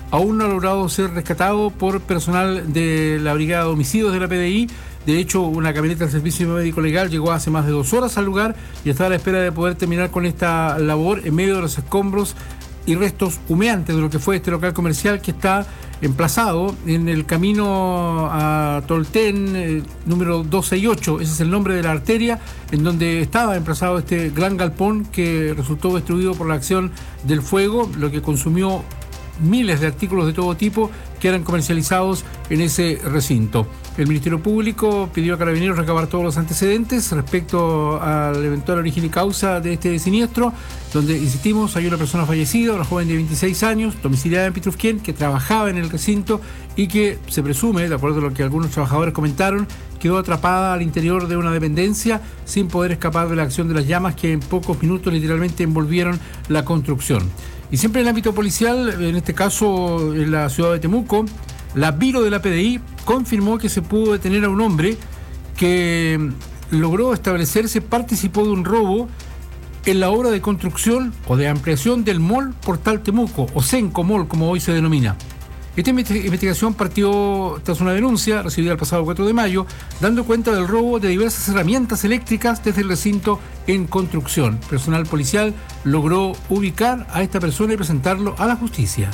aún no ha logrado ser rescatado por personal de la Brigada de Homicidios de la PDI. De hecho, una camioneta del Servicio Médico Legal llegó hace más de 2 horas al lugar y está a la espera de poder terminar con esta labor en medio de los escombros y restos humeantes de lo que fue este local comercial que está emplazado en el camino a Tolten, número 268. Ese es el nombre de la arteria en donde estaba emplazado este gran galpón que resultó destruido por la acción del fuego, lo que consumió miles de artículos de todo tipo que eran comercializados en ese recinto. El Ministerio Público pidió a Carabineros recabar todos los antecedentes respecto al eventual origen y causa de este siniestro, donde, insistimos, hay una persona fallecida, una joven de 26 años, domiciliada en Pitrufquén, que trabajaba en el recinto y que se presume, de acuerdo a lo que algunos trabajadores comentaron, quedó atrapada al interior de una dependencia sin poder escapar de la acción de las llamas que en pocos minutos literalmente envolvieron la construcción. Y siempre en el ámbito policial, en este caso en la ciudad de Temuco, la Biro de la PDI confirmó que se pudo detener a un hombre que logró establecerse, participó de un robo en la obra de construcción o de ampliación del Mall Portal Temuco, o Senco Mall, como hoy se denomina. Esta investigación partió tras una denuncia recibida el pasado 4 de mayo, dando cuenta del robo de diversas herramientas eléctricas desde el recinto en construcción. Personal policial logró ubicar a esta persona y presentarlo a la justicia.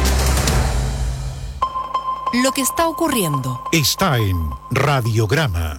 Lo que está ocurriendo está en Radiograma.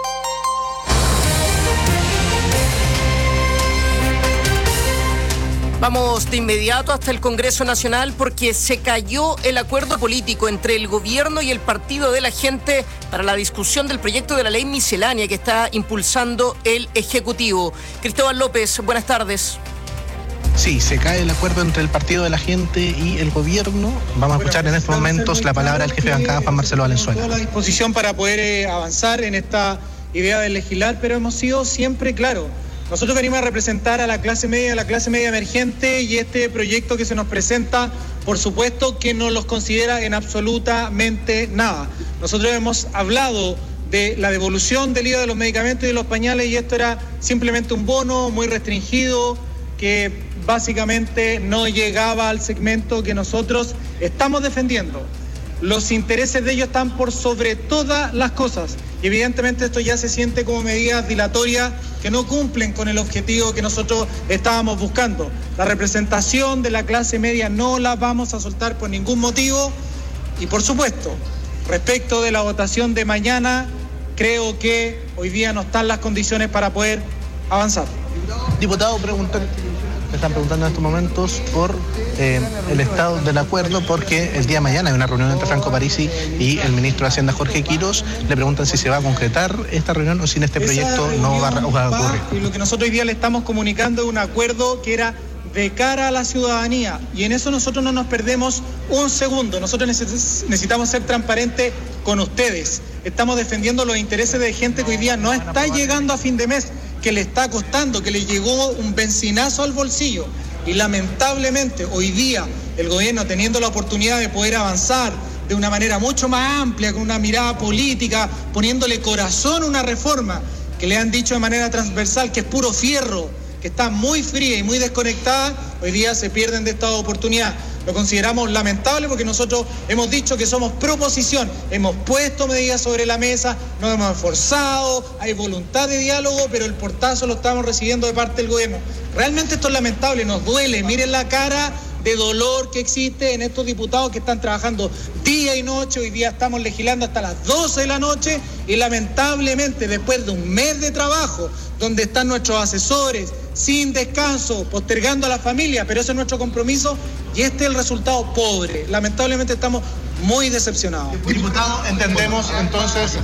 Vamos de inmediato hasta el Congreso Nacional porque se cayó el acuerdo político entre el gobierno y el Partido de la Gente para la discusión del proyecto de la ley miscelánea que está impulsando el Ejecutivo. Cristóbal López, buenas tardes. Sí, se cae el acuerdo entre el Partido de la Gente y el gobierno. Vamos a escuchar en estos momentos la palabra del jefe de bancada, Juan Marcelo Valenzuela. Toda la disposición para poder avanzar en esta idea de legislar, pero hemos sido siempre claros. Nosotros venimos a representar a la clase media emergente, y este proyecto que se nos presenta, por supuesto que no los considera en absolutamente nada. Nosotros hemos hablado de la devolución del IVA de los medicamentos y de los pañales, y esto era simplemente un bono muy restringido que básicamente no llegaba al segmento que nosotros estamos defendiendo. Los intereses de ellos están por sobre todas las cosas, y evidentemente esto ya se siente como medidas dilatorias que no cumplen con el objetivo que nosotros estábamos buscando. La representación de la clase media no la vamos a soltar por ningún motivo, y por supuesto, respecto de la votación de mañana, creo que hoy día no están las condiciones para poder avanzar. Diputado, me están preguntando en estos momentos por el estado del acuerdo, porque el día de mañana hay una reunión entre Franco Parisi y el ministro de Hacienda, Jorge Quiros. Le preguntan si se va a concretar esta reunión o si en este proyecto no va a ocurrir. Y lo que nosotros hoy día le estamos comunicando es un acuerdo que era de cara a la ciudadanía, y en eso nosotros no nos perdemos un segundo. Nosotros necesitamos ser transparentes con ustedes. Estamos defendiendo los intereses de gente que hoy día no está llegando a fin de mes, que le está costando, que le llegó un benzinazo al bolsillo. Y lamentablemente hoy día el gobierno, teniendo la oportunidad de poder avanzar de una manera mucho más amplia, con una mirada política, poniéndole corazón a una reforma que le han dicho de manera transversal que es puro fierro, que está muy fría y muy desconectada, hoy día se pierden de esta oportunidad. Lo consideramos lamentable porque nosotros hemos dicho que somos proposición, hemos puesto medidas sobre la mesa, nos hemos esforzado, hay voluntad de diálogo, pero el portazo lo estamos recibiendo de parte del gobierno. Realmente esto es lamentable, nos duele. Miren la cara de dolor que existe en estos diputados que están trabajando día y noche. Hoy día estamos legislando hasta las 12 de la noche y lamentablemente después de un mes de trabajo donde están nuestros asesores sin descanso, postergando a la familia, pero ese es nuestro compromiso y este es el resultado pobre. Lamentablemente estamos muy decepcionados. Diputado, entendemos entonces,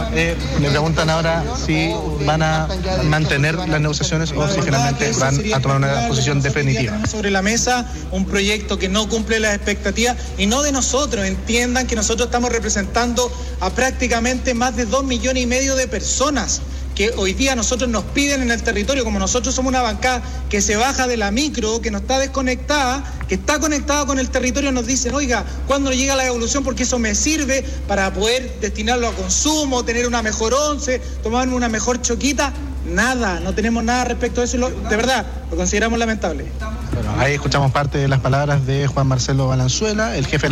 le preguntan ahora si van a mantener las negociaciones o si finalmente van a tomar una posición definitiva. Sobre la mesa un proyecto que no cumple las expectativas, y no de nosotros. Entiendan que nosotros estamos representando a prácticamente más de 2,5 millones de personas que hoy día nosotros nos piden en el territorio. Como nosotros somos una bancada que se baja de la micro, que no está desconectada, que está conectada con el territorio, nos dicen, oiga, ¿cuándo llega la devolución? Porque eso me sirve para poder destinarlo a consumo, tener una mejor once, tomarme una mejor choquita. Nada, no tenemos nada respecto a eso, de verdad, lo consideramos lamentable. Bueno, ahí escuchamos parte de las palabras de Juan Marcelo Valenzuela, el jefe